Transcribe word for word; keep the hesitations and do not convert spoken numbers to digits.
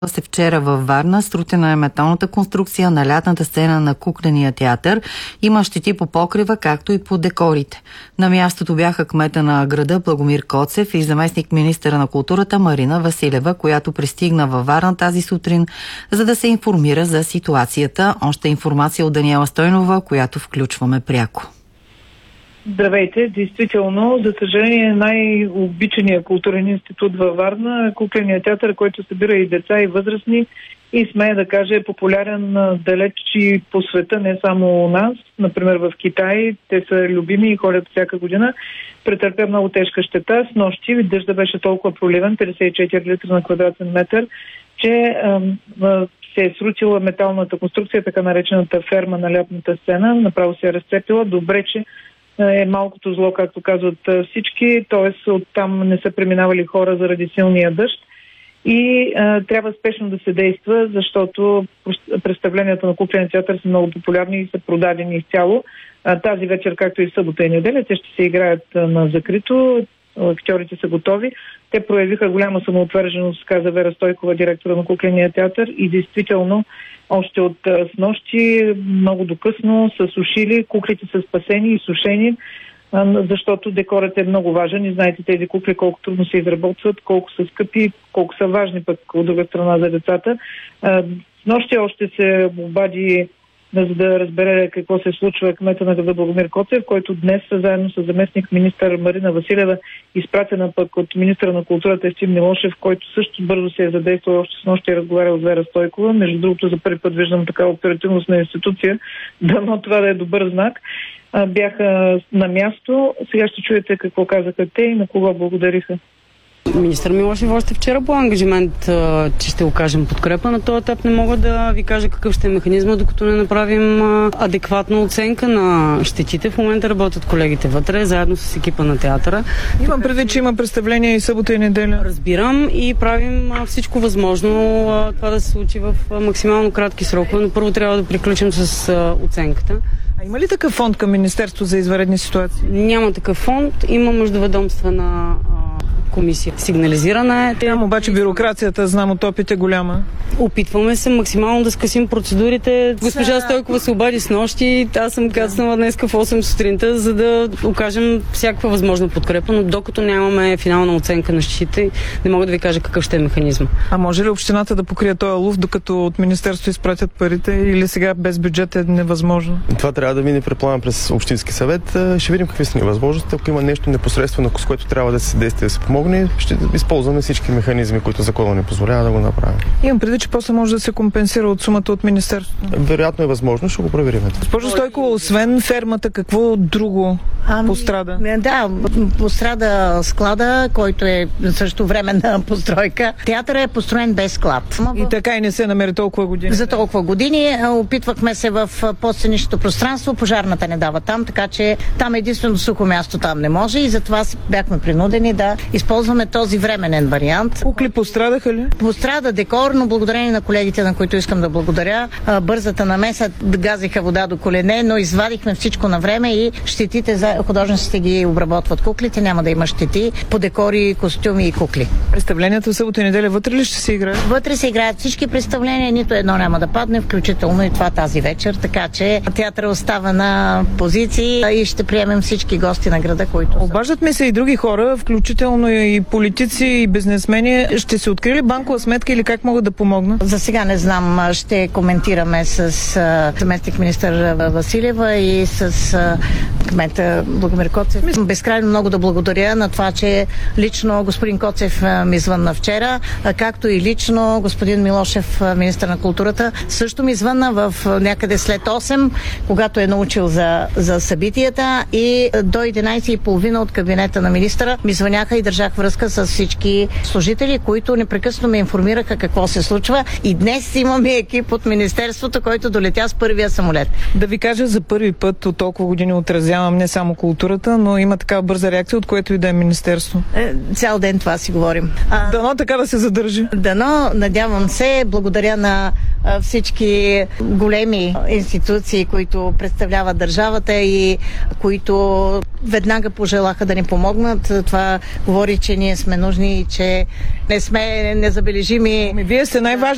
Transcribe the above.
се вчера във Варна. Срутена е металната конструкция на лятната сцена на кукления театър. Има щети по покрива, както и по декорите. На мястото бяха кмета на града Благомир Коцев и заместник министъра на културата Марина Василева, която пристигна във Варна тази сутрин, за да се информира за ситуацията. Още информация от Даниела Стойнова, която включваме пряко. Здравейте! Действително, за съжаление, най-обичания културен институт във Варна е кукления театър, който събира и деца, и възрастни, и смея да кажа е популярен далеч и по света, не само у нас. Например, в Китай те са любими и ходят всяка година. Претърпя много тежка щета. С нощи дъжда беше толкова проливен, петдесет и четири литра на квадратен метър, че ам, се е срутила металната конструкция, така наречената ферма на лятната сцена. Направо се е разцепила. Добре, че е малкото зло, както казват всички, т.е. оттам не са преминавали хора заради силния дъжд и а, трябва спешно да се действа, защото представленията на кукления театър са много популярни и са продадени изцяло. А, тази вечер, както и в събота и неделя, те ще се играят а, на закрито. Актьорите са готови. Те проявиха голяма самоотвърженост, каза Вера Стойкова, директора на кукления театър, и действително още от а, снощи, много докъсно са сушили. Куклите са спасени и сушени, а, защото декорът е много важен и знаете тези кукли колко трудно се изработват, колко са скъпи, колко са важни пък от друга страна за децата. А, снощи още се обади, за да разбере какво се случва, кмета на града Благомир Коцев, който днес заедно с заместник министър Марина Василева, изпратена пък от министъра на културата Евтим Милошев, който също бързо се е задействал, още с нощи е разговарял с Вера Стойкова. Между другото, за първи път виждам такава оперативност на институция, дано това да е добър знак. Бяха на място. Сега ще чуете какво казаха те и на кого благодариха. Министър Милошев още вчера по ангажимент, че ще окажем подкрепа. На този етап не мога да ви кажа какъв ще е механизма, докато не направим адекватна оценка на щетите. В момента работят колегите вътре, заедно с екипа на театъра. Имам предвид, че има представления и събота и неделя. Разбирам и правим всичко възможно това да се случи в максимално кратки срокове, но първо трябва да приключим с оценката. А има ли такъв фонд към Министерство за извънредни ситуации? Няма такъв фонд. Има междуведомствена комисия. Сигнализирана е. Там обаче бюрокрацията, знам от опит, е голяма. Опитваме се максимално да скъсим процедурите. Госпожа Стойкова се обади с нощи. Аз съм кацнала днеска в осем сутринта, за да окажем всякаква възможна подкрепа, но докато нямаме финална оценка на щетите, не мога да ви кажа какъв ще е механизма. А може ли общината да покрие този луф, докато от министерство изпратят парите, или сега без бюджет е невъзможно? Това трябва да мине преплана през Общински съвет. Ще видим какви са невъзможности. Ако има нещо непосредствено, с което трябва да се действа, да се помогне, ще използваме всички механизми, които законът не позволява да го направим. Имам преди, че после може да се компенсира от сумата от министерството. Вероятно е възможно, ще го проверим. Госпожо Стойкова, освен фермата, какво друго ами, пострада? Да, пострада склада, който е също временна постройка. Театърът е построен без склад. И така и не се намери толкова години. За толкова години опитвахме се в подсценичното пространство, пожарната не дава там, така че там единствено сухо място там не може и затова бяхме принудени да използваме този временен вариант. Кукли пострадаха ли? Пострада декор, но благодарение на колегите, на които искам да благодаря, бързата намеса, газиха вода до колене, но извадихме всичко на време и щетите за художниците ги обработват куклите, няма да има щети по декори, костюми и кукли. Представленията в събота и неделя вътре ли ще се играят? Вътре се играят всички представления, нито едно няма да падне, включително и това тази вечер, така че театъра остава на позиции и ще приемем всички гости на града, които са. Обаждат ми се и други хора, включително и политици, и бизнесмени. Ще се открили банкова сметка или как могат да помогнат? За сега не знам. Ще коментираме с заместник министър Василева и с кмета Благомир Коцев. Безкрайно много да благодаря на това, че лично господин Коцев ми звънна вчера, както и лично господин Милошев, министър на културата, също ми звънна в някъде след осем, когато е научил за, за събитията, и до единайсет и половина от кабинета на министъра ми звъняха и държах връзка с всички служители, които непрекъснато ме информираха какво се случва. И днес имаме екип от министерството, който долетя с първия самолет. Да ви кажа, за първи път от толкова години отразявам не само културата, но има такава бърза реакция, от което и да е министерство. Е, цял ден това си говорим. А, дано така да се задържи. Дано, надявам се. Благодаря на а, всички големи институции, които представляват държавата и които веднага пожелаха да ни помогнат. Това говори, че ние сме нужни и че не сме незабележими. Вие сте най-важни.